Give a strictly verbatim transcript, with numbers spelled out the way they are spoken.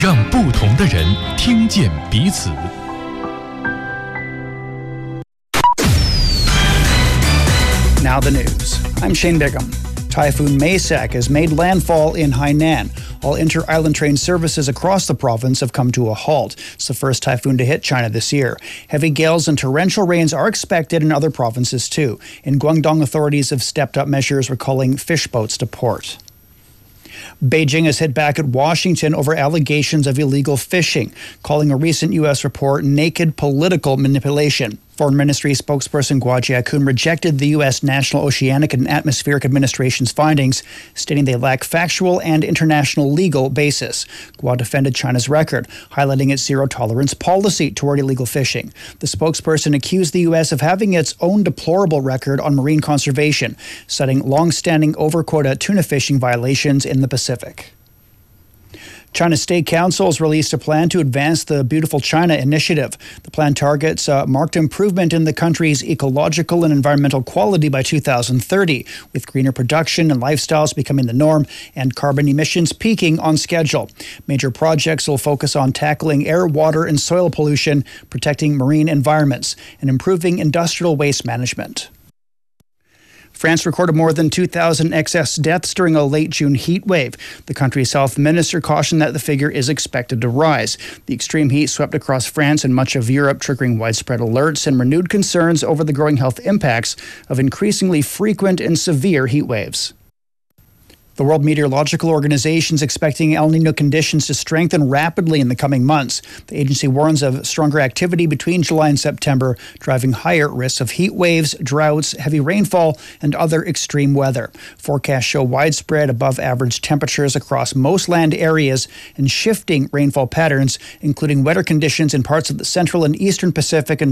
让不同的人听见彼此。 Now the news. I'm Shane Bigham. Typhoon Maysak has made landfall in Hainan. All inter-island train services across the province have come to a halt. It's the first typhoon to hit China this year. Heavy gales and torrential rains are expected in other provinces too. In Guangdong, authorities have stepped up measures recalling fish boats to port. Beijing has hit back at Washington over allegations of illegal fishing, calling a recent U S report naked political manipulation. Foreign Ministry spokesperson Guo Jiakun rejected the U S National Oceanic and Atmospheric Administration's findings, stating they lack factual and international legal basis. Guo defended China's record, highlighting its zero-tolerance policy toward illegal fishing. The spokesperson accused the U S of having its own deplorable record on marine conservation, citing long-standing overquota tuna fishing violations in the Pacific. China's State Council has released a plan to advance the Beautiful China initiative. The plan targets a marked improvement in the country's ecological and environmental quality by two thousand thirty, with greener production and lifestyles becoming the norm and carbon emissions peaking on schedule. Major projects will focus on tackling air, water, and soil pollution, protecting marine environments, and improving industrial waste management. France recorded more than two thousand excess deaths during a late June heat wave. The country's health minister cautioned that the figure is expected to rise. The extreme heat swept across France and much of Europe, triggering widespread alerts and renewed concerns over the growing health impacts of increasingly frequent and severe heat waves. The World Meteorological Organization is expecting El Niño conditions to strengthen rapidly in the coming months. The agency warns of stronger activity between July and September, driving higher risks of heat waves, droughts, heavy rainfall, and other extreme weather. Forecasts show widespread above-average temperatures across most land areas and shifting rainfall patterns, including wetter conditions in parts of the central and eastern Pacific and